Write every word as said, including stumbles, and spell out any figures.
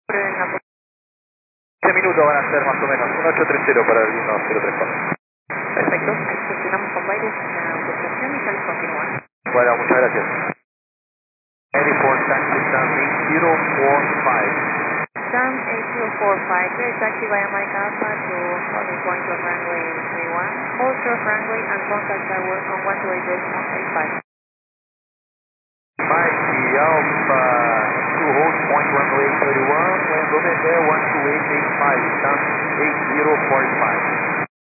En la quince minutos van a ser más o menos, un ocho tres cero para el uno cero tres cuatro. Perfecto, ahí gestionamos con Baires la autorización y ya les continúa. Bueno, muchas gracias. Ready for taxi stand eight zero four five. Sam eight zero four five, clear taxi via Mike Alpha to holding point of runway three one. Hold short runway and contact tower on one two eight decimal eight five. Mike Alpha to hold point runway thirty-one, when over there one two eight eight five, stand eight zero four five.